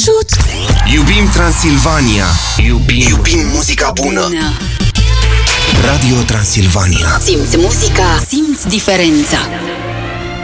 ajut! Iubim Transilvania. Iubim muzica bună. Radio Transilvania. Simți muzica, simți diferența.